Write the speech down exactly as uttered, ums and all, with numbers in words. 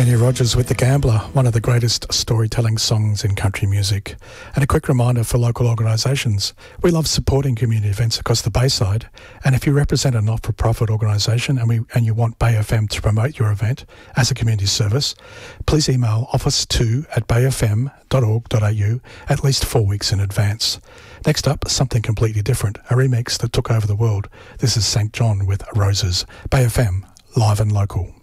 Kenny Rogers with The Gambler, one of the greatest storytelling songs in country music. And a quick reminder for local organisations. We love supporting community events across the Bayside, and if you represent a not-for-profit organisation and we and you want Bay F M to promote your event as a community service, please email office two at bay f m dot org dot a u at least four weeks in advance. Next up, something completely different, a remix that took over the world. This is Saint John with Roses. Bay F M, live and local.